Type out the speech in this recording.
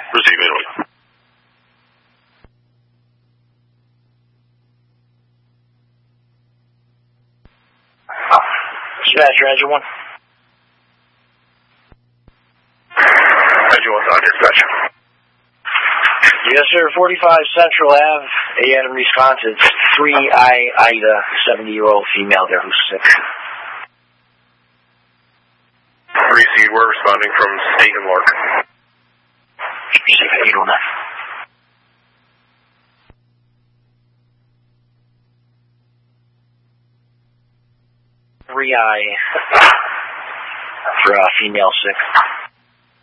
Receive 801. Dispatcher, Azure 1. Azure 1's on dispatch. Yes, sir. 45 Central Ave, A. Adam, Wisconsin. 3I Ida, 70-year-old female there who's sick. Receive, we're responding from State and Lark. Receive 809. For female sick.